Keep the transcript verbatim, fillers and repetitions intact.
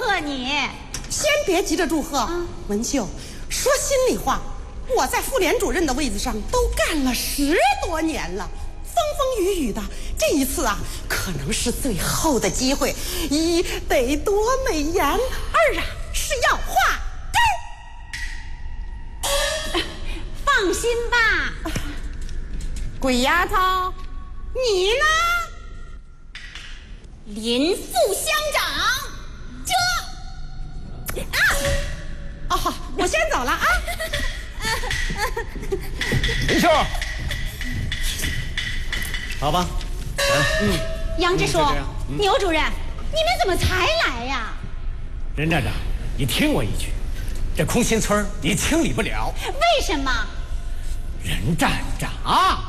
贺你。 先别急着祝贺，啊、文秀，说心里话，我在妇联主任的位子上都干了十多年了，风风雨雨的，这一次啊，可能是最后的机会。一得多美颜，二啊是要画勾。放心吧， 鬼丫头，你呢？ 林副乡长，这啊， 哦好，我先走了啊。 林秀，好吧。 嗯，杨支书、嗯、牛主任，你们怎么才来呀？ 任站长，你听我一句，这空心村你清理不了。 为什么？ 任站长。